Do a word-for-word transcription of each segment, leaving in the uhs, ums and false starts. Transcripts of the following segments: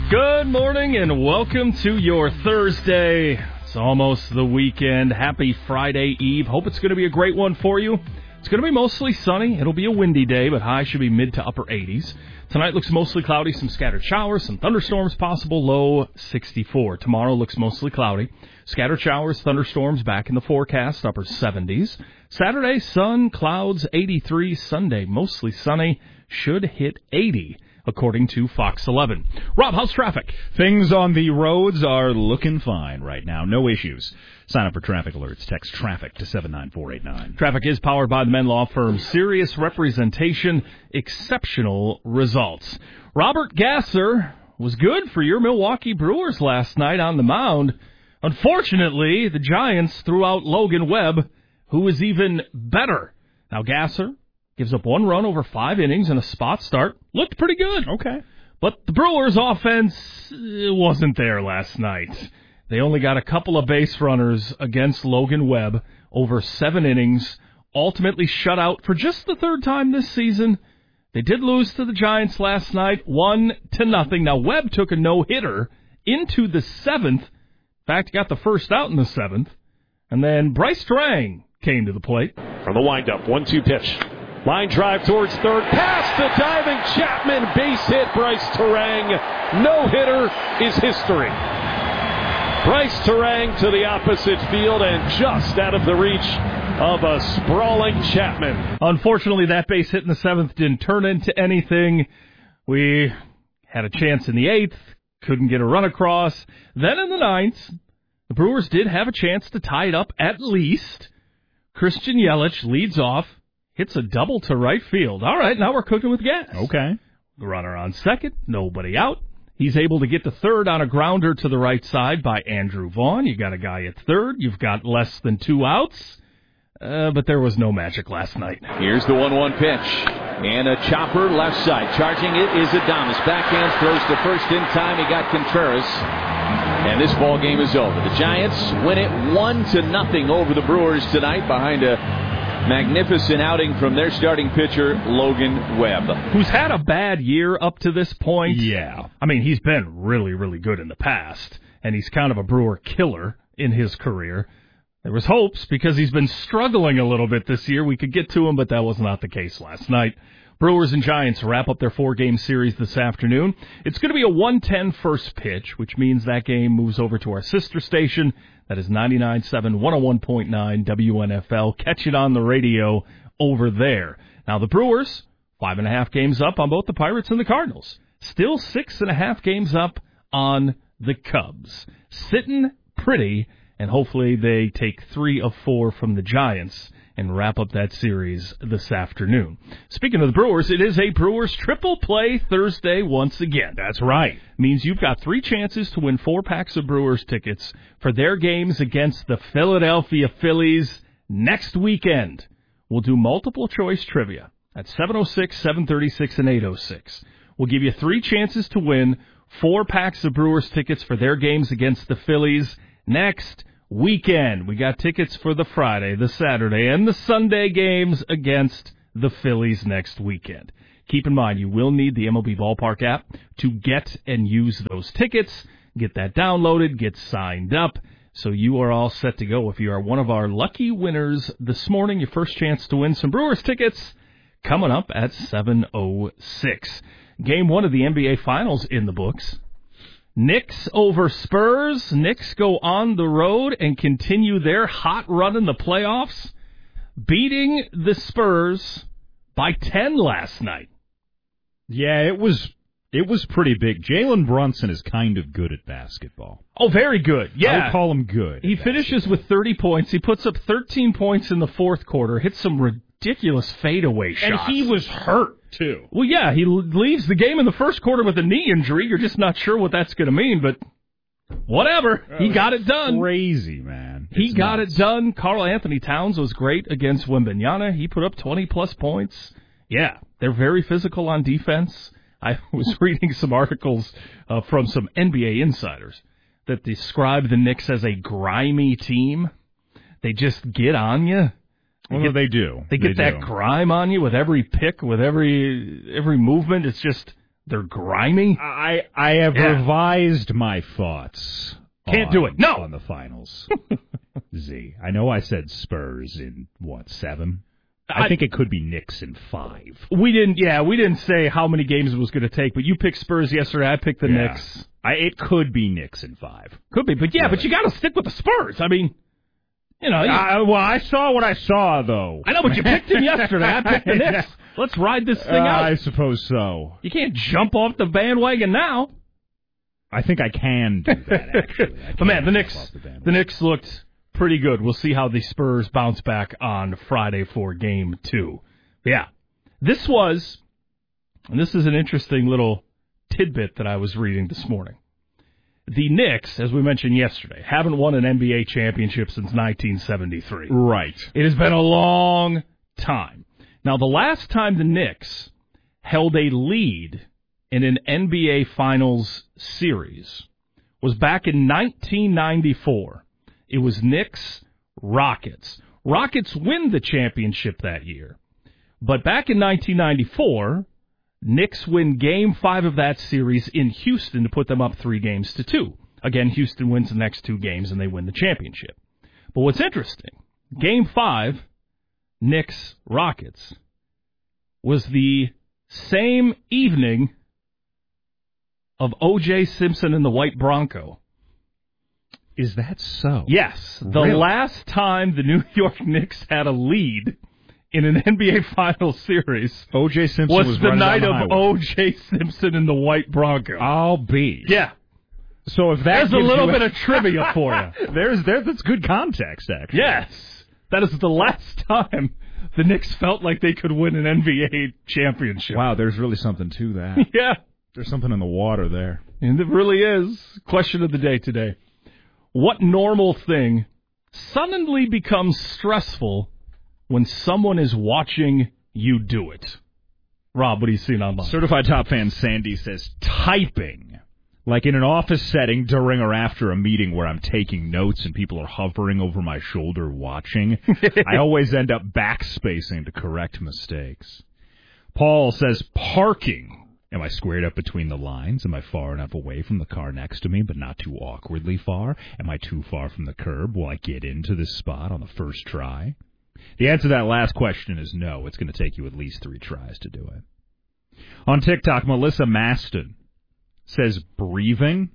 Good morning and welcome to your Thursday. It's almost the weekend. Happy Friday Eve. Hope it's going to be a great one for you. It's going to be mostly sunny. It'll be a windy day, but high should be mid to upper eighties. Tonight looks mostly cloudy, some scattered showers, some thunderstorms possible, low sixty-four. Tomorrow looks mostly cloudy. Scattered showers, thunderstorms back in the forecast, upper seventies. Saturday, sun, clouds, eighty-three. Sunday, mostly sunny, should hit eighty. According to Fox eleven. Rob, how's traffic? Things on the roads are looking fine right now. No issues. Sign up for traffic alerts. Text traffic to seven nine four eight nine. Traffic is powered by the Menn Law Firm. Serious representation, exceptional results. Robert Gasser was good for your Milwaukee Brewers last night on the mound. Unfortunately, the Giants threw out Logan Webb, who was even better. Now, Gasser gives up one run over five innings and a spot start. Looked pretty good. Okay. But the Brewers' offense wasn't there last night. They only got a couple of base runners against Logan Webb over seven innings, ultimately shut out for just the third time this season. They did lose to the Giants last night, one to nothing. Now, Webb took a no-hitter into the seventh. In fact, got the first out in the seventh. And then Bryce Terang came to the plate. From the windup, one two pitch. Line drive towards third. Past the diving Chapman. Base hit. Bryce Terang. No-hitter is history. Bryce Terang to the opposite field and just out of the reach of a sprawling Chapman. Unfortunately, that base hit in the seventh didn't turn into anything. We had a chance in the eighth. Couldn't get a run across. Then in the ninth, the Brewers did have a chance to tie it up at least. Christian Yelich leads off. Hits a double to right field. All right, now we're cooking with gas. Okay. The runner on second, nobody out. He's able to get to third on a grounder to the right side by Andrew Vaughn. You got a guy at third. You've got less than two outs. Uh, but there was no magic last night. Here's the one one pitch. And a chopper left side. Charging it is Adames. Backhand throws to first in time. He got Contreras. And this ball game is over. The Giants win it one to nothing over the Brewers tonight behind a magnificent outing from their starting pitcher, Logan Webb. Who's had a bad year up to this point. Yeah. I mean, he's been really, really good in the past, and he's kind of a Brewer killer in his career. There was hopes because he's been struggling a little bit this year. We could get to him, but that was not the case last night. Brewers and Giants wrap up their four-game series this afternoon. It's going to be a one ten first pitch, which means that game moves over to our sister station. That is ninety-nine point seven, one oh one point nine W N F L. Catch it on the radio over there. Now, the Brewers, five and a half games up on both the Pirates and the Cardinals. Still six and a half games up on the Cubs. Sitting pretty, and hopefully they take three of four from the Giants and wrap up that series this afternoon. Speaking of the Brewers, it is a Brewers triple play Thursday once again. That's right. Means you've got three chances to win four packs of Brewers tickets for their games against the Philadelphia Phillies next weekend. We'll do multiple choice trivia at seven oh six, seven thirty-six, and eight oh six. We'll give you three chances to win four packs of Brewers tickets for their games against the Phillies next weekend. We got tickets for the Friday, the Saturday, and the Sunday games against the Phillies next weekend. Keep in mind, you will need the M L B Ballpark app to get and use those tickets. Get that downloaded, get signed up, so you are all set to go. If you are one of our lucky winners this morning, your first chance to win some Brewers tickets coming up at seven oh six. Game one of the N B A Finals in the books. Knicks over Spurs. Knicks go on the road and continue their hot run in the playoffs, beating the Spurs by ten last night. Yeah, it was it was pretty big. Jalen Brunson is kind of good at basketball. Oh, very good. Yeah. I would call him good. He finishes with thirty points. He puts up thirteen points in the fourth quarter, hits some ridiculous fadeaway shots. And he was hurt, too. Well, yeah, he leaves the game in the first quarter with a knee injury. You're just not sure what that's going to mean, but whatever. He got it done. Crazy, man. He It's got nuts. it done. Karl Anthony Towns was great against Wembanyama. He put up twenty-plus points. Yeah, they're very physical on defense. I was reading some articles uh, from some N B A insiders that describe the Knicks as a grimy team. They just get on you. They Well, get, they do. They get They that do. grime on you with every pick, with every every movement. It's just They're grimy. I I have Yeah. revised my thoughts. Can't on, do it. No. On the finals. Z. I know I said Spurs in, what, seven? I, I think it could be Knicks in five. We didn't, yeah, we didn't say how many games it was going to take, but you picked Spurs yesterday. I picked the Yeah. Knicks. I, it could be Knicks in five. Could be, but yeah, Really? but you got to stick with the Spurs. I mean, you know. You, Uh, well, I saw what I saw, though. I know, but you picked him yesterday. I picked the Knicks. Let's ride this thing Uh, out. I suppose so. You can't jump off the bandwagon now. I think I can do that, actually. I But man, can the jump Knicks, off the bandwagon. the Knicks looked pretty good. We'll see how the Spurs bounce back on Friday for game two. But yeah, this was, and this is an interesting little tidbit that I was reading this morning. The Knicks, as we mentioned yesterday, haven't won an N B A championship since nineteen seventy-three. Right. It has been a long time. Now, the last time the Knicks held a lead in an N B A Finals series was back in nineteen ninety-four. It was Knicks Rockets. Rockets win the championship that year. But back in nineteen ninety-four, Knicks win game five of that series in Houston to put them up three games to two. Again, Houston wins the next two games and they win the championship. But what's interesting, game five, Knicks Rockets, was the same evening of O J Simpson and the White Bronco. Is that so? Yes. The Really? last time the New York Knicks had a lead in an N B A Finals series O J Simpson was, was the running night down of the highway. O J Simpson and the White Bronco. I'll be. Yeah. So if that There's a gives little you bit of trivia for you. there's there that's good context, actually. Yes. That is the last time the Knicks felt like they could win an N B A championship. Wow, there's really something to that. Yeah. There's something in the water there. And it really is. Question of the day today. What normal thing suddenly becomes stressful when someone is watching you do it? Rob, what are you seeing online? Certified Top Fan Sandy says typing. Like in an office setting during or after a meeting where I'm taking notes and people are hovering over my shoulder watching, I always end up backspacing to correct mistakes. Paul says parking. Am I squared up between the lines? Am I far enough away from the car next to me, but not too awkwardly far? Am I too far from the curb? Will I get into this spot on the first try? The answer to that last question is no. It's going to take you at least three tries to do it. On TikTok, Melissa Maston says breathing.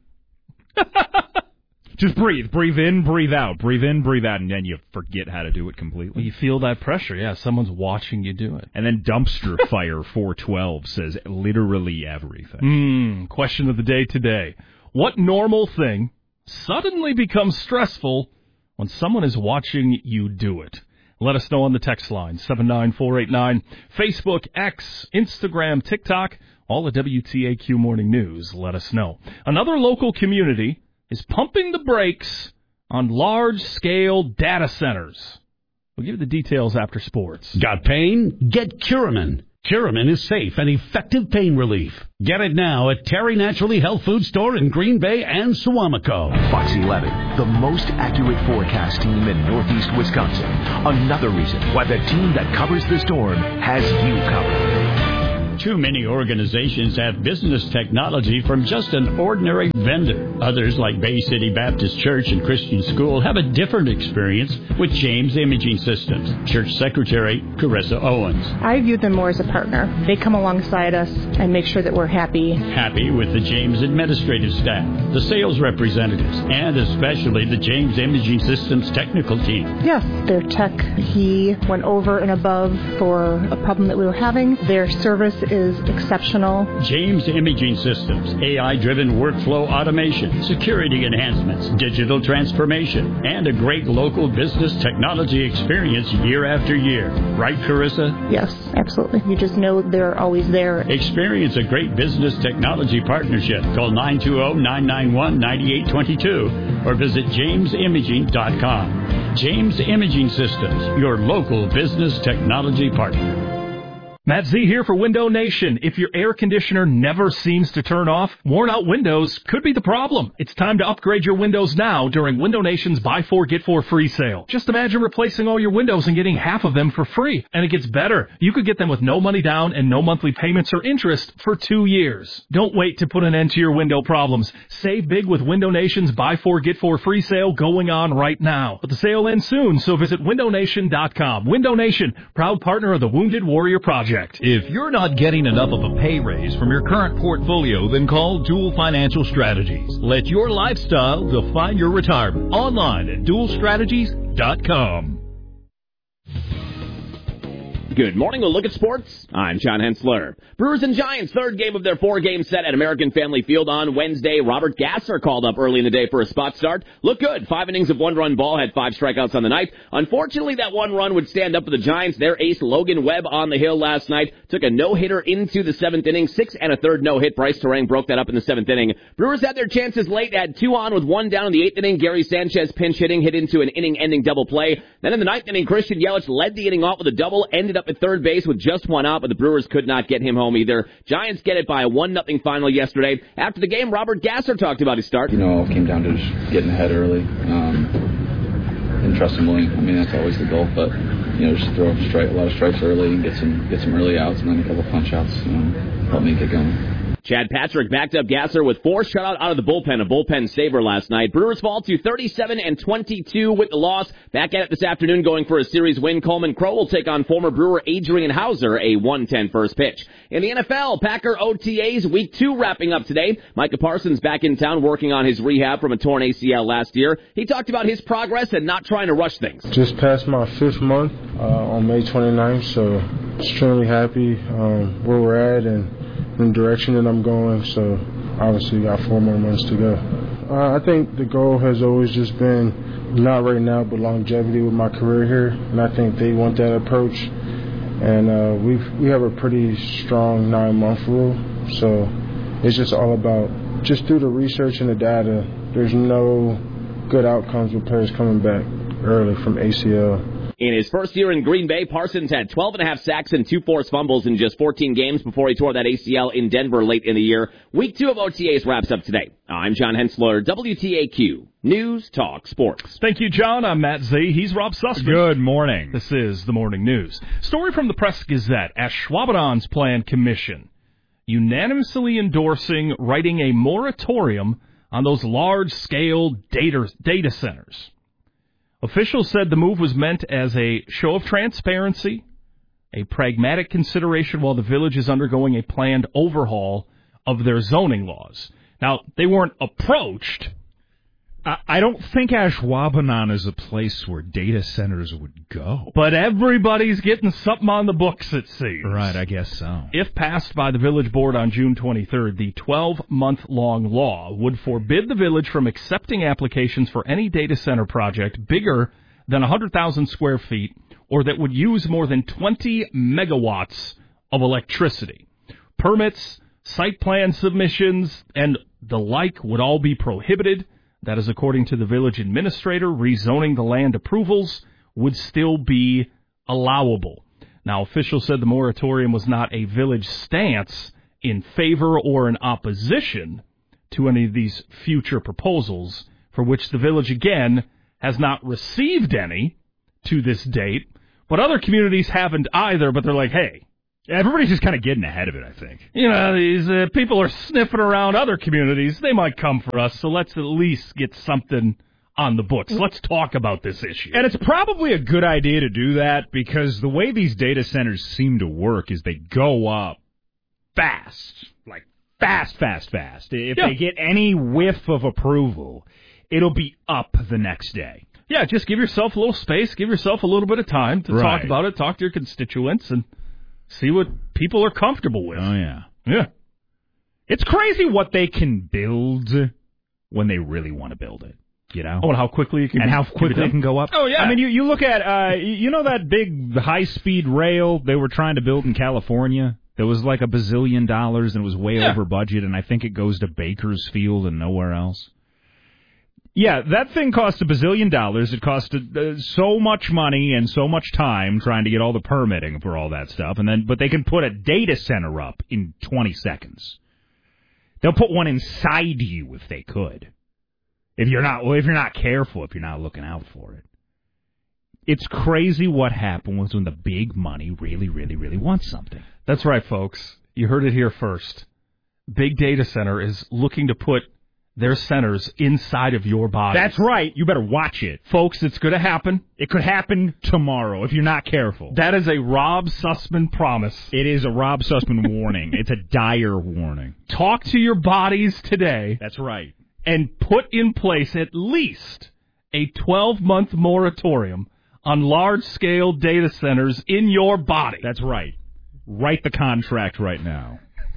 Just breathe. Breathe in, breathe out. Breathe in, breathe out, and then you forget how to do it completely. You feel that pressure. Yeah, someone's watching you do it. And then Dumpster Fire four twelve says literally everything. Hmm. Question of the day today. What normal thing suddenly becomes stressful when someone is watching you do it? Let us know on the text line, seven nine four eight nine, Facebook, X, Instagram, TikTok, all the W T A Q Morning News. Let us know. Another local community is pumping the brakes on large-scale data centers. We'll give you the details after sports. Got pain? Get Curamin. Curamin is safe and effective pain relief. Get it now at Terry Naturally Health Food Store in Green Bay and Suamico. Fox eleven, the most accurate forecast team in Northeast Wisconsin. Another reason why the team that covers the storm has you covered. Too many organizations have business technology from just an ordinary vendor. Others, like Bay City Baptist Church and Christian School, have a different experience with James Imaging Systems. Church Secretary Carissa Owens. I view them more as a partner. They come alongside us and make sure that we're happy. Happy with the James administrative staff, the sales representatives, and especially the James Imaging Systems technical team. Yes, their tech, he went over and above for a problem that we were having. Their service is exceptional. James Imaging Systems, A I-driven workflow automation, security enhancements, digital transformation, and a great local business technology experience year after year. Right, Carissa? Yes, absolutely. You just know they're always there. Experience a great business technology partnership. Call nine two zero, nine nine one, nine eight two two or visit james imaging dot com. James Imaging Systems, your local business technology partner. Matt Z here for Window Nation. If your air conditioner never seems to turn off, worn-out windows could be the problem. It's time to upgrade your windows now during Window Nation's Buy Four, Get Four Free sale. Just imagine replacing all your windows and getting half of them for free. And it gets better. You could get them with no money down and no monthly payments or interest for two years. Don't wait to put an end to your window problems. Save big with Window Nation's Buy Four, Get Four Free sale going on right now. But the sale ends soon, so visit window nation dot com. Window Nation, proud partner of the Wounded Warrior Project. If you're not getting enough of a pay raise from your current portfolio, then call Dual Financial Strategies. Let your lifestyle define your retirement. Online at dual strategies dot com. Good morning. We'll look at sports. I'm John Hensler. Brewers and Giants, third game of their four-game set at American Family Field on Wednesday. Robert Gasser called up early in the day for a spot start. Looked good. Five innings of one-run ball, had five strikeouts on the night. Unfortunately, that one run would stand up for the Giants. Their ace, Logan Webb, on the hill last night, took a no-hitter into the seventh inning. Six and a third no-hit. Bryce Terang broke that up in the seventh inning. Brewers had their chances late, had two on with one down in the eighth inning. Gary Sanchez pinch hitting, hit into an inning-ending double play. Then in the ninth inning, Christian Yelich led the inning off with a double, ended up at third base with just one out, but the Brewers could not get him home either. Giants get it by a one nothing final yesterday. After the game, Robert Gasser talked about his start. You know, it came down to just getting ahead early um, and trusting William. I mean, that's always the goal, but, you know, just throw strike, a lot of strikes early and get some get some early outs and then a couple punch outs, you know, help me get going. Chad Patrick backed up Gasser with four shutout out of the bullpen, a bullpen saver last night. Brewers fall to thirty-seven and twenty-two with the loss. Back at it this afternoon going for a series win. Coleman Crow will take on former Brewer Adrian Hauser, a one ten first pitch. In the N F L, Packer O T As week two wrapping up today. Micah Parsons back in town working on his rehab from a torn A C L last year. He talked about his progress and not trying to rush things. Just passed my fifth month uh, on May twenty-ninth, so extremely happy um, where we're at and in the direction that I'm going, so obviously got four more months to go. Uh, I think the goal has always just been, not right now, but longevity with my career here, and I think they want that approach. And uh, we we have a pretty strong nine-month rule, so it's just all about, just through the research and the data, there's no good outcomes with players coming back early from A C L. In his first year in Green Bay, Parsons had twelve and a half sacks and two forced fumbles in just fourteen games before he tore that A C L in Denver late in the year. Week two of O T As wraps up today. I'm John Hensler, W T A Q, News Talk Sports. Thank you, John. I'm Matt Z. He's Rob Sussman. Good morning. This is the Morning News. Story from the Press Gazette. Ashwaubenon's Plan Commission unanimously endorsing writing a moratorium on those large-scale data, data centers. Officials said the move was meant as a show of transparency, a pragmatic consideration while the village is undergoing a planned overhaul of their zoning laws. Now, they weren't approached. I, I don't think Ashwaubenon is a place where data centers would go. But everybody's getting something on the books, it seems. Right, I guess so. If passed by the village board on June twenty-third, the twelve-month-long law would forbid the village from accepting applications for any data center project bigger than one hundred thousand square feet or that would use more than twenty megawatts of electricity. Permits, site plan submissions, and the like would all be prohibited. That is according to the village administrator. Rezoning the land approvals would still be allowable. Now, officials said the moratorium was not a village stance in favor or in opposition to any of these future proposals, for which the village, again, has not received any to this date. But other communities haven't either, but they're like, hey, everybody's just kind of getting ahead of it, I think. You know, these uh, people are sniffing around other communities. They might come for us, so let's at least get something on the books. Let's talk about this issue. And it's probably a good idea to do that because the way these data centers seem to work is they go up fast. Like, fast, fast, fast. If yeah. they get any whiff of approval, it'll be up the next day. Yeah, just give yourself a little space, give yourself a little bit of time to right. talk about it, talk to your constituents, and see what people are comfortable with. Oh, yeah. Yeah. It's crazy what they can build when they really want to build it, you know? Oh, and how quickly it can And be, how quickly it can go up. Oh, yeah. I mean, you, you look at, uh, you know that big high-speed rail they were trying to build in California? That was like a bazillion dollars and it was way yeah. over budget, and I think it goes to Bakersfield and nowhere else. Yeah, that thing cost a bazillion dollars. It cost uh, so much money and so much time trying to get all the permitting for all that stuff. And then, but they can put a data center up in twenty seconds. They'll put one inside you if they could. If you're not, well, if you're not careful, if you're not looking out for it. It's crazy what happens when the big money really, really, really wants something. That's right, folks. You heard it here first. Big Data Center is looking to put their centers inside of your body. That's right. You better watch it. Folks, it's going to happen. It could happen tomorrow if you're not careful. That is a Rob Sussman promise. It is a Rob Sussman warning. It's a dire warning. Talk to your bodies today. That's right. And put in place at least a twelve-month moratorium on large-scale data centers in your body. That's right. Write the contract right now.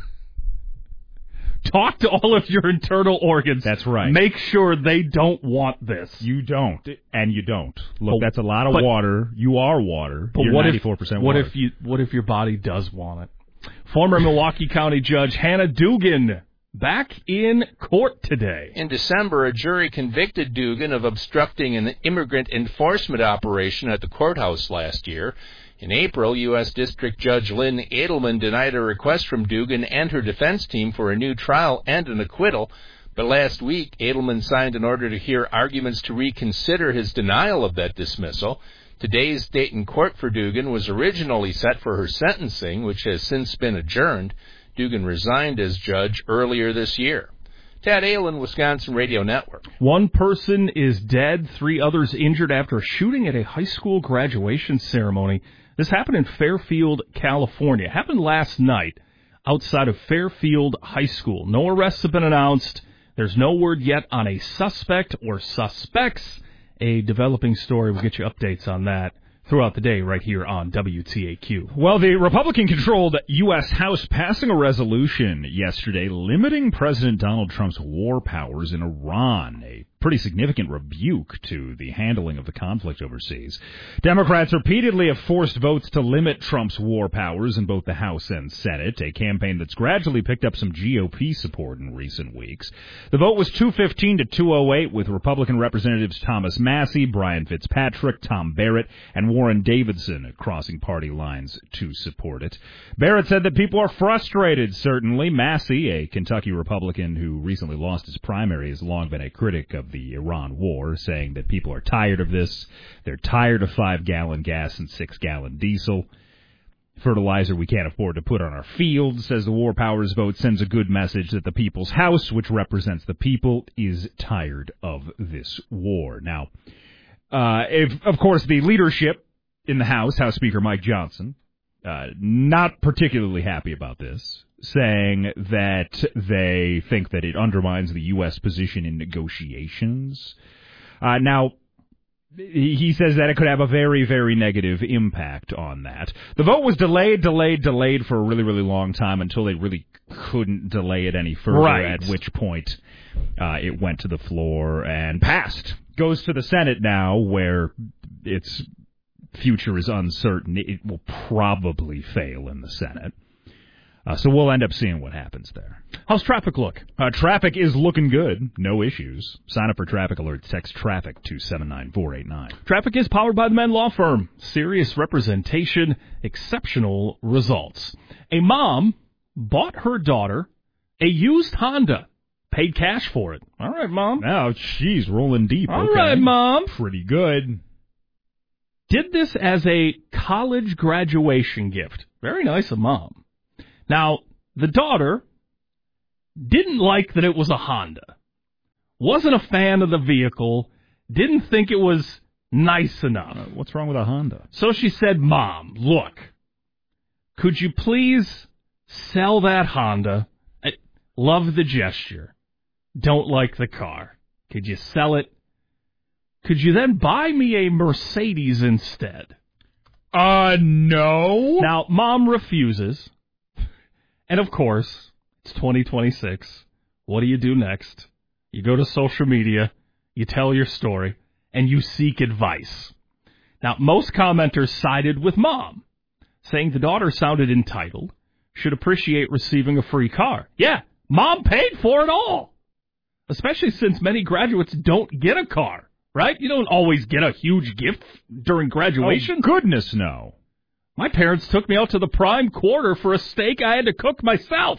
Talk to all of your internal organs. That's right. Make sure they don't want this. You don't, and you don't. Look, but, that's a lot of but, water. You are water. But You're what ninety-four percent if, what water. if you? What if your body does want it? Former Milwaukee County Judge Hannah Dugan back in court today. In December, a jury convicted Dugan of obstructing an immigrant enforcement operation at the courthouse last year. In April, U S District Judge Lynn Edelman denied a request from Dugan and her defense team for a new trial and an acquittal. But last week, Edelman signed an order to hear arguments to reconsider his denial of that dismissal. Today's date in court for Dugan was originally set for her sentencing, which has since been adjourned. Dugan resigned as judge earlier this year. Tad Allen, Wisconsin Radio Network. One person is dead, three others injured after a shooting at a high school graduation ceremony. This happened in Fairfield, California. It happened last night outside of Fairfield High School. No arrests have been announced. There's no word yet on a suspect or suspects. A developing story. We'll get you updates on that throughout the day right here on W T A Q. Well, the Republican-controlled U S House passing a resolution yesterday limiting President Donald Trump's war powers in Iran, a pretty significant rebuke to the handling of the conflict overseas. Democrats repeatedly have forced votes to limit Trump's war powers in both the House and Senate, a campaign that's gradually picked up some G O P support in recent weeks. The vote was two fifteen to two oh eight, with Republican Representatives Thomas Massey, Brian Fitzpatrick, Tom Barrett, and Warren Davidson crossing party lines to support it. Barrett said that people are frustrated, certainly. Massey, a Kentucky Republican who recently lost his primary, has long been a critic of the Iran war, saying that people are tired of this. They're tired of five-gallon gas and six-gallon diesel. Fertilizer we can't afford to put on our fields, says the War Powers vote sends a good message that the People's House, which represents the people, is tired of this war. Now, uh, if, of course, the leadership in the House, House Speaker Mike Johnson, uh, not particularly happy about this, saying that they think that it undermines the U S position in negotiations. Uh, now, he says that it could have a very, very negative impact on that. The vote was delayed, delayed, delayed for a really, really long time until they really couldn't delay it any further, right. At which point uh, it went to the floor and passed. Goes to the Senate now, where its future is uncertain. It will probably fail in the Senate. Uh, so we'll end up seeing what happens there. How's traffic look? Uh, traffic is looking good. No issues. Sign up for traffic alerts. Text traffic to seven nine four eight nine. Traffic is powered by the Men Law Firm. Serious representation, exceptional results. A mom bought her daughter a used Honda. Paid cash for it. All right, Mom. Now, she's rolling deep. All okay. right, Mom. Pretty good. Did this as a college graduation gift. Very nice of Mom. Now, the daughter didn't like that it was a Honda. Wasn't a fan of the vehicle. Didn't think it was nice enough. Uh, what's wrong with a Honda? So she said, Mom, look, could you please sell that Honda? I love the gesture. Don't like the car. Could you sell it? Could you then buy me a Mercedes instead? Uh, no. Now, Mom refuses. And, of course, it's twenty twenty-six. What do you do next? You go to social media, you tell your story, and you seek advice. Now, most commenters sided with Mom, saying the daughter sounded entitled, should appreciate receiving a free car. Yeah, Mom paid for it all. especially since many graduates don't get a car, right? You don't always get a huge gift during graduation. Oh, goodness, no. My parents took me out to the Prime Quarter for a steak I had to cook myself.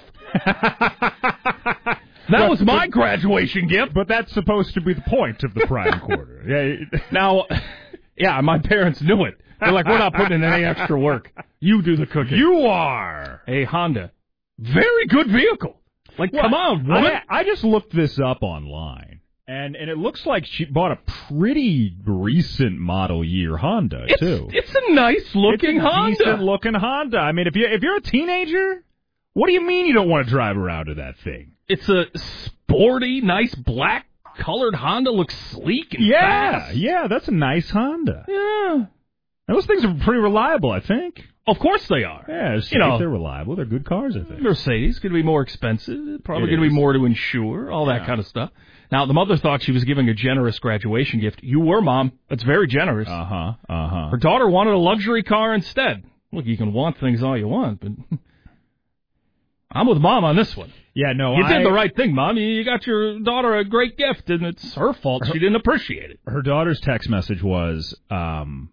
That but, was my but, graduation gift. But that's supposed to be the point of the Prime Quarter. Yeah. Now, yeah, my parents knew it. They're like, we're not putting in any extra work. You do the cooking. You are. A Honda. Very good vehicle. Like, well, come on, woman. I, I just looked this up online, and, and it looks like she bought a pretty recent model year Honda, it's, too. It's a nice-looking it's a Honda. decent-looking Honda. I mean, if, you, if you're a teenager, what do you mean you don't want to drive around in that thing? It's a sporty, nice black-colored Honda. Looks sleek and yeah, fast. Yeah, that's a nice Honda. Yeah. Those things are pretty reliable, I think. Of course they are. Yeah, they're safe, you know, they're reliable. They're good cars, I think. Mercedes going to be more expensive. Probably going to be more to insure, all yeah. that kind of stuff. Now, the mother thought she was giving a generous graduation gift. You were, Mom. That's very generous. Uh-huh, uh-huh. Her daughter wanted a luxury car instead. Look, you can want things all you want, but I'm with Mom on this one. Yeah, no, You I, did the right thing, Mom. You got your daughter a great gift, and it's her fault her, she didn't appreciate it. Her daughter's text message was, um,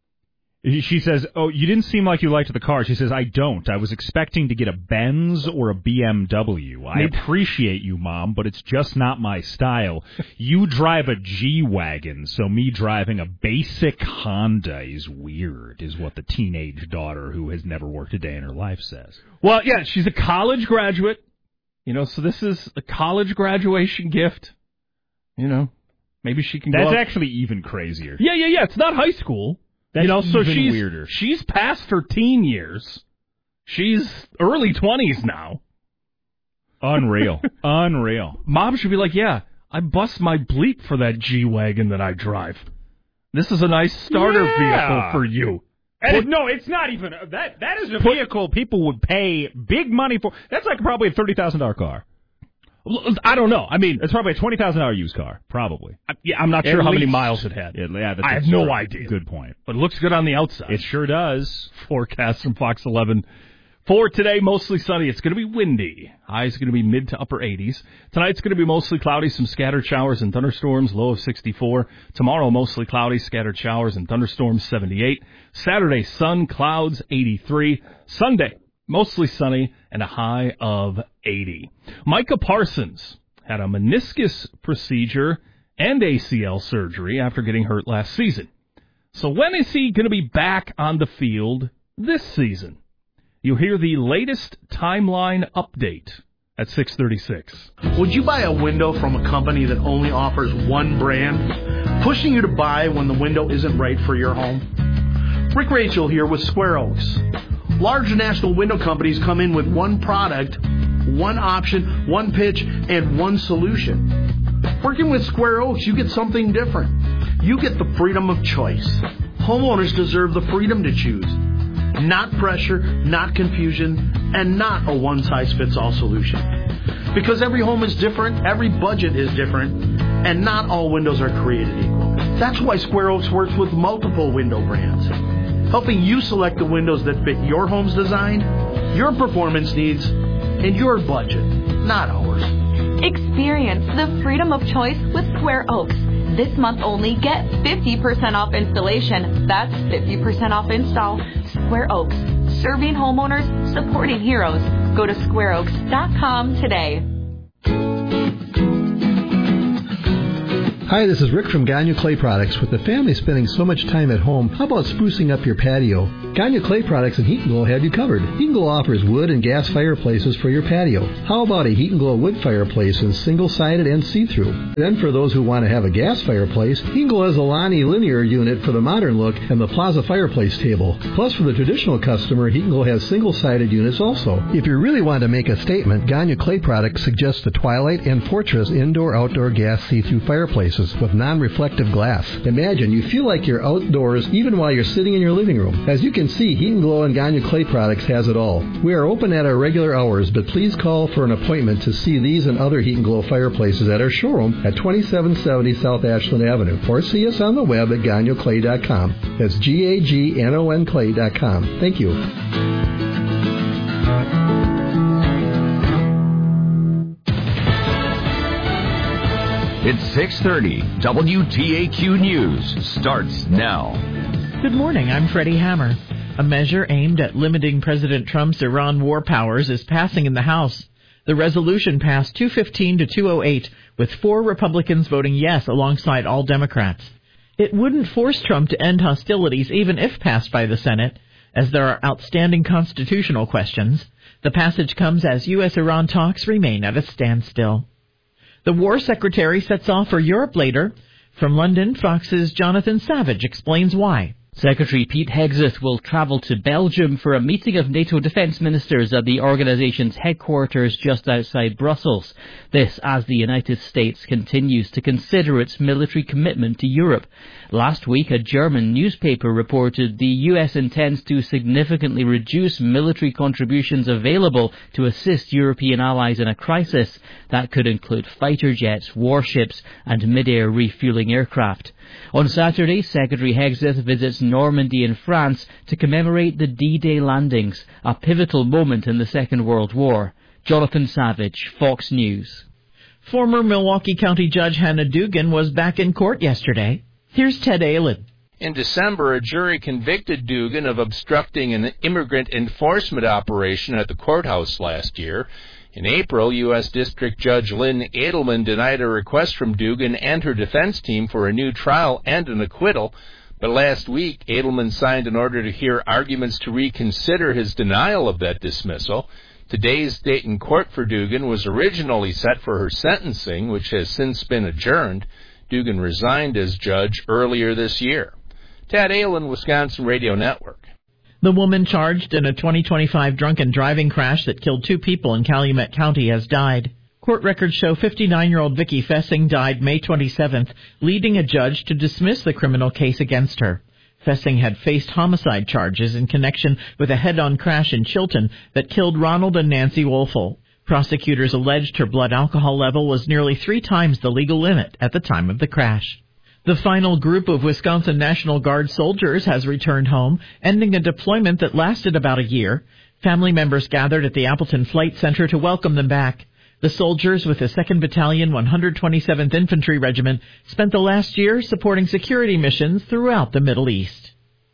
she says, oh, you didn't seem like you liked the car. She says, I don't. I was expecting to get a Benz or a B M W. I appreciate you, Mom, but it's just not my style. You drive a G-Wagon, so me driving a basic Honda is weird, is what the teenage daughter who has never worked a day in her life says. Well, yeah, she's a college graduate. You know, so this is a college graduation gift. You know, maybe she can That's go That's actually even crazier. Yeah, yeah, yeah. It's not high school. That's you know, so even she's, weirder. She's past her teen years. She's early twenties now. Unreal. Unreal. Mom should be like, yeah, I bust my bleep for that G-Wagon that I drive. This is a nice starter yeah. vehicle for you. And it, no, it's not even that. That is a vehicle people would pay big money for. That's like probably a thirty thousand dollar car. I don't know. I mean, it's probably a twenty thousand dollar used car, probably. I, yeah, I'm not At sure how least. many miles it had. Yeah, yeah that's I have sure. no idea. Good point. But it looks good on the outside. It sure does. Forecast from Fox eleven. For today, mostly sunny. It's going to be windy. Highs going to be mid to upper eighties. Tonight's going to be mostly cloudy, some scattered showers and thunderstorms, low of sixty-four. Tomorrow, mostly cloudy, scattered showers and thunderstorms, seventy-eight. Saturday, sun, clouds, eighty-three. Sunday, mostly sunny and a high of eighty. Micah Parsons had a meniscus procedure and A C L surgery after getting hurt last season. So when is he going to be back on the field this season? You'll hear the latest timeline update at six thirty-six. Would you buy a window from a company that only offers one brand, pushing you to buy when the window isn't right for your home? Rick Rachel here with Square Oaks. Large national window companies come in with one product, one option, one pitch, and one solution. Working with Square Oaks, you get something different. You get the freedom of choice. Homeowners deserve the freedom to choose. Not pressure, not confusion, and not a one-size-fits-all solution. Because every home is different, every budget is different, and not all windows are created equal. That's why Square Oaks works with multiple window brands, helping you select the windows that fit your home's design, your performance needs, and your budget, not ours. Experience the freedom of choice with Square Oaks. This month only, get fifty percent off installation. That's fifty percent off install. Square Oaks, serving homeowners, supporting heroes. Go to square oaks dot com today. Hi, this is Rick from Gagne Clay Products. With the family spending so much time at home, how about sprucing up your patio? Gagne Clay Products and Heat and Glow have you covered. Heat and Glow offers wood and gas fireplaces for your patio. How about a Heat and Glow wood fireplace in single-sided and see-through? Then for those who want to have a gas fireplace, Heat and Glow has a Lonnie linear unit for the modern look and the Plaza fireplace table. Plus, for the traditional customer, Heat and Glow has single-sided units also. If you really want to make a statement, Gagne Clay Products suggests the Twilight and Fortress indoor-outdoor gas see-through fireplaces with non-reflective glass. Imagine you feel like you're outdoors even while you're sitting in your living room. As you can see, Heat and Glow and Gagne Clay Products has it all. We are open at our regular hours, but please call for an appointment to see these and other Heat and Glow fireplaces at our showroom at twenty-seven seventy South Ashland Avenue, or see us on the web at gagne clay dot com. That's G A G N O N clay dot com. Thank you. It's six thirty. W T A Q News starts now. Good morning. I'm Freddie Hammer. A measure aimed at limiting President Trump's Iran war powers is passing in the House. The resolution passed two fifteen to two oh eight, with four Republicans voting yes alongside all Democrats. It wouldn't force Trump to end hostilities even if passed by the Senate, as there are outstanding constitutional questions. The passage comes as U S Iran talks remain at a standstill. The War Secretary sets off for Europe later. From London, Fox's Jonathan Savage explains why. Secretary Pete Hegseth will travel to Belgium for a meeting of NATO defence ministers at the organisation's headquarters just outside Brussels. This as the United States continues to consider its military commitment to Europe. Last week, a German newspaper reported the U S intends to significantly reduce military contributions available to assist European allies in a crisis. That could include fighter jets, warships and mid-air refuelling aircraft. On Saturday, Secretary Hegseth visits Normandy in France to commemorate the D-Day landings, a pivotal moment in the Second World War. Jonathan Savage, Fox News. Former Milwaukee County Judge Hannah Dugan was back in court yesterday. Here's Ted Allen. In December, a jury convicted Dugan of obstructing an immigrant enforcement operation at the courthouse last year. In April, U S District Judge Lynn Edelman denied a request from Dugan and her defense team for a new trial and an acquittal. But last week, Edelman signed an order to hear arguments to reconsider his denial of that dismissal. Today's date in court for Dugan was originally set for her sentencing, which has since been adjourned. Dugan resigned as judge earlier this year. Tad Allen, Wisconsin Radio Network. The woman charged in a twenty twenty-five drunken driving crash that killed two people in Calumet County has died. Court records show fifty-nine-year-old Vicki Fessing died May twenty-seventh, leading a judge to dismiss the criminal case against her. Fessing had faced homicide charges in connection with a head-on crash in Chilton that killed Ronald and Nancy Wolfel. Prosecutors alleged her blood alcohol level was nearly three times the legal limit at the time of the crash. The final group of Wisconsin National Guard soldiers has returned home, ending a deployment that lasted about a year. Family members gathered at the Appleton Flight Center to welcome them back. The soldiers with the second Battalion, one hundred twenty-seventh Infantry Regiment spent the last year supporting security missions throughout the Middle East.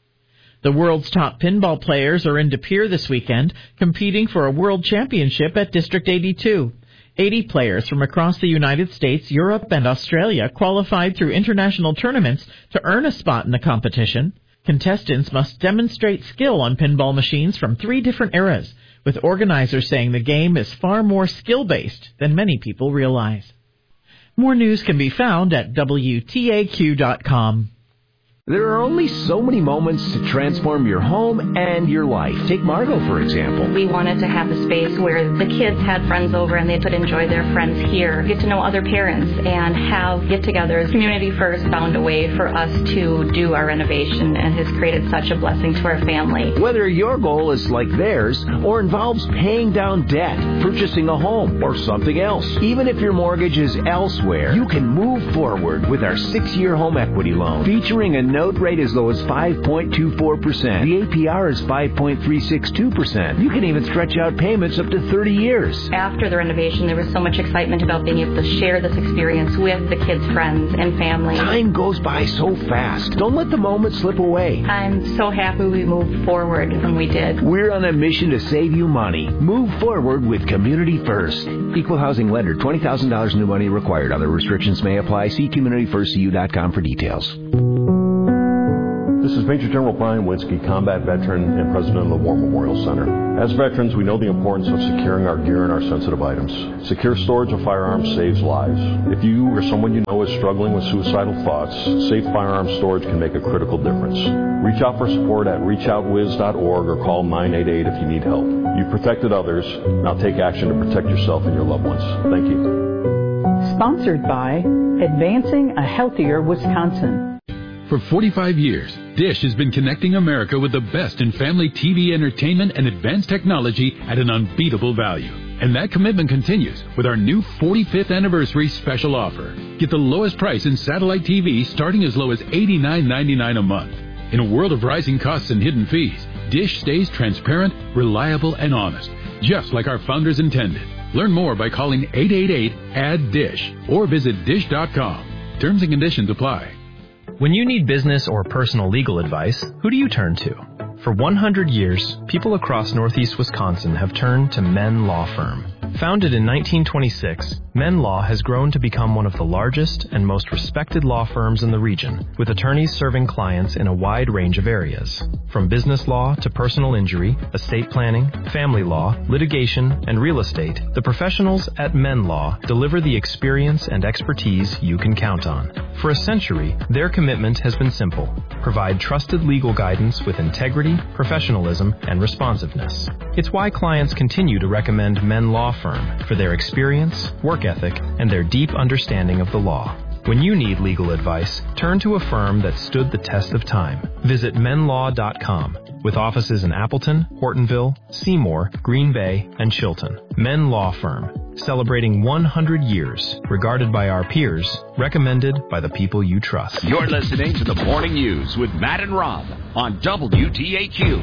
The world's top pinball players are in De Pere this weekend, competing for a world championship at District eighty-two. eighty players from across the United States, Europe, and Australia qualified through international tournaments to earn a spot in the competition. Contestants must demonstrate skill on pinball machines from three different eras, with organizers saying the game is far more skill-based than many people realize. More news can be found at W T A Q dot com. There are only so many moments to transform your home and your life. Take Margot, for example. We wanted to have a space where the kids had friends over and they could enjoy their friends here, get to know other parents, and have get-togethers. Community First found a way for us to do our renovation and has created such a blessing to our family. Whether your goal is like theirs or involves paying down debt, purchasing a home, or something else, even if your mortgage is elsewhere, you can move forward with our six-year home equity loan, featuring a note rate as low as five point two four percent. The A P R is five point three six two percent. You can even stretch out payments up to thirty years. After the renovation, there was so much excitement about being able to share this experience with the kids' friends and family. Time goes by so fast. Don't let the moment slip away. I'm so happy we moved forward when we did. We're on a mission to save you money. Move forward with Community First. Equal housing lender, twenty thousand dollars new money required. Other restrictions may apply. See community first c u dot com for details. This is Major General Brian Winsky, combat veteran and president of the War Memorial Center. As veterans, we know the importance of securing our gear and our sensitive items. Secure storage of firearms saves lives. If you or someone you know is struggling with suicidal thoughts, safe firearms storage can make a critical difference. Reach out for support at reach out wiz dot org or call nine eight eight if you need help. You've protected others. Now take action to protect yourself and your loved ones. Thank you. Sponsored by Advancing a Healthier Wisconsin. For forty-five years, Dish has been connecting America with the best in family T V entertainment and advanced technology at an unbeatable value. And that commitment continues with our new forty-fifth anniversary special offer. Get the lowest price in satellite T V starting as low as eighty-nine ninety-nine a month. In a world of rising costs and hidden fees, Dish stays transparent, reliable, and honest, just like our founders intended. Learn more by calling eight eight eight, A D D I S H or visit dish dot com. Terms and conditions apply. When you need business or personal legal advice, who do you turn to? For one hundred years, people across northeast Wisconsin have turned to Men Law Firm. Founded in nineteen twenty-six, Men Law has grown to become one of the largest and most respected law firms in the region, with attorneys serving clients in a wide range of areas. From business law to personal injury, estate planning, family law, litigation, and real estate, the professionals at Men Law deliver the experience and expertise you can count on. For a century, their commitment has been simple: provide trusted legal guidance with integrity, professionalism, and responsiveness. It's why clients continue to recommend Men Law Firm for their experience, work ethic, and their deep understanding of the law. When you need legal advice, turn to a firm that stood the test of time. Visit men law dot com, with offices in Appleton, Hortonville, Seymour, Green Bay, and Chilton. Men Law Firm, celebrating one hundred years, regarded by our peers, recommended by the people you trust. You're listening to the Morning News with Matt and Rob on W T A Q.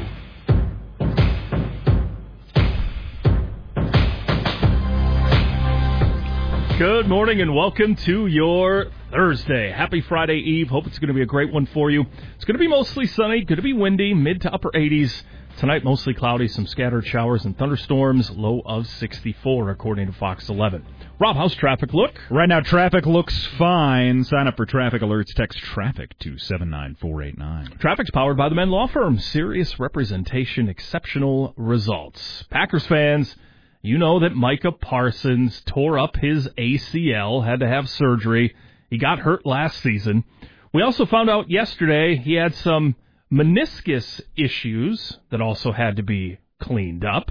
Good morning and welcome to your Thursday. Happy Friday Eve. Hope it's going to be a great one for you. It's going to be mostly sunny, going to be windy, mid to upper eighties. Tonight, mostly cloudy, some scattered showers and thunderstorms, low of sixty-four, according to Fox eleven. Rob, how's traffic look? Right now, traffic looks fine. Sign up for traffic alerts. Text traffic to seven nine four eight nine. Traffic's powered by the Men Law Firm. Serious representation, exceptional results. Packers fans, you know that Micah Parsons tore up his A C L, had to have surgery. He got hurt last season. We also found out yesterday he had some meniscus issues that also had to be cleaned up.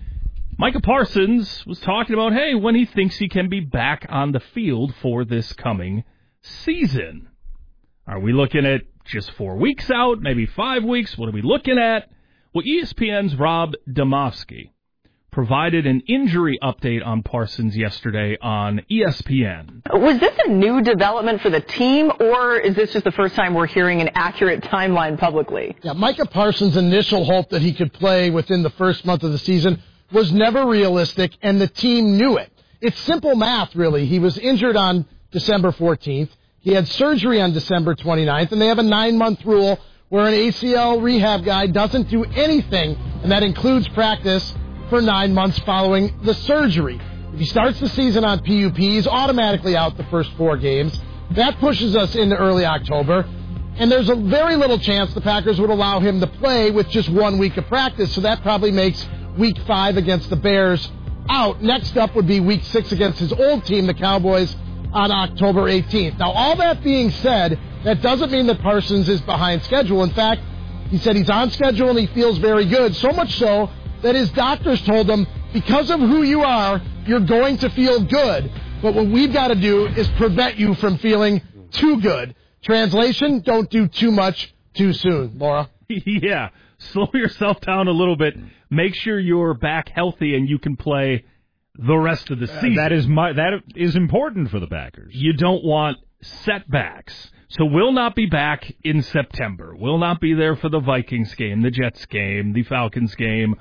Micah Parsons was talking about, hey, when he thinks he can be back on the field for this coming season. Are we looking at just four weeks out, maybe five weeks? What are we looking at? Well, E S P N's Rob Demovsky provided an injury update on Parsons yesterday on E S P N. Was this a new development for the team, or is this just the first time we're hearing an accurate timeline publicly? Yeah, Micah Parsons' initial hope that he could play within the first month of the season was never realistic, and the team knew it. It's simple math, really. He was injured on December fourteenth. He had surgery on December twenty-ninth, and they have a nine-month rule where an A C L rehab guy doesn't do anything, and that includes practice, for nine months following the surgery. If he starts the season on P U P, he's automatically out the first four games. That pushes us into early October, and there's a very little chance the Packers would allow him to play with just one week of practice, so that probably makes week five against the Bears out. Next up would be week six against his old team, the Cowboys, on October eighteenth. Now, all that being said, that doesn't mean that Parsons is behind schedule. In fact, he said he's on schedule and he feels very good, so much so that his doctors told him, because of who you are, you're going to feel good. But what we've got to do is prevent you from feeling too good. Translation, don't do too much too soon. Laura? Yeah, slow yourself down a little bit. Make sure you're back healthy and you can play the rest of the season. Uh, that is my, that is important for the Packers. You don't want setbacks. So we'll not be back in September. We'll not be there for the Vikings game, the Jets game, the Falcons game.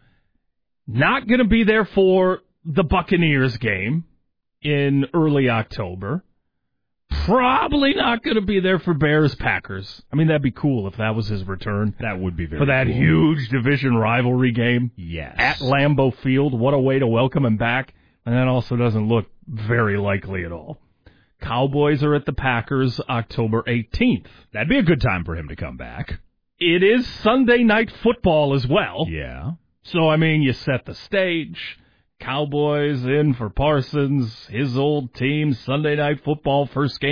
Not going to be there for the Buccaneers game in early October. Probably not going to be there for Bears-Packers. I mean, that'd be cool if that was his return. That would be very For that cool. huge division rivalry game. Yes. At Lambeau Field. What a way to welcome him back. And that also doesn't look very likely at all. Cowboys are at the Packers October eighteenth. That'd be a good time for him to come back. It is Sunday night football as well. Yeah. So, I mean, you set the stage. Cowboys in for Parsons, his old team, Sunday night football, first game